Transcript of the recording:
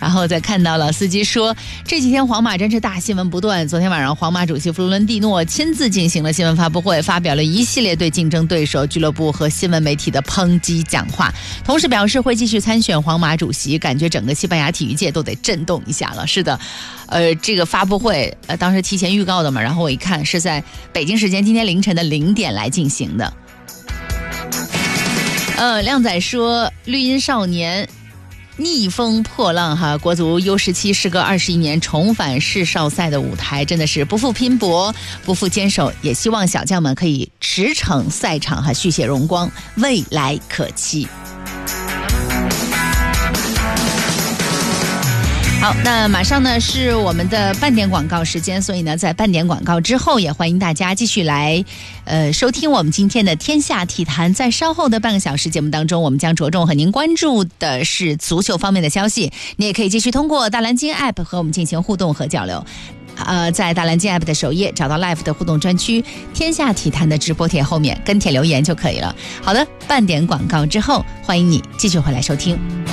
然后再看到老司机说，这几天皇马真是大新闻不断。昨天晚上，皇马主席弗洛伦蒂诺亲自进行了新闻发布会，发表了一系列对竞争对手、俱乐部和新闻媒体的抨击讲话，同时表示会继续参选皇马主席。感觉整个西班牙体育界都得震动一下了。是的，这个发布会当时提前预告的嘛，然后我一看是在北京时间今天凌晨的0点来进行的。靓仔说，绿茵少年逆风破浪哈，国足 U17 时隔21年重返世少赛的舞台，真的是不负拼搏，不负坚守，也希望小将们可以驰骋赛场哈，续写荣光，未来可期。好，那马上呢是我们的半点广告时间，所以呢在半点广告之后，也欢迎大家继续来收听我们今天的天下体坛。在稍后的半个小时节目当中，我们将着重和您关注的是足球方面的消息，你也可以继续通过大蓝鲸 App 和我们进行互动和交流。在大蓝鲸 App 的首页找到 Live 的互动专区，天下体坛的直播帖后面跟帖留言就可以了。好的，半点广告之后，欢迎你继续回来收听。